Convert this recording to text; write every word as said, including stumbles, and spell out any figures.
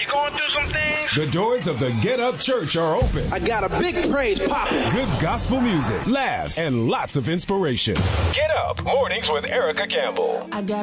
You going through some things? The doors of the Get Up Church are open. I got a big praise popping. Good gospel music, laughs, and lots of inspiration. Get Up Mornings with Erica Campbell. I got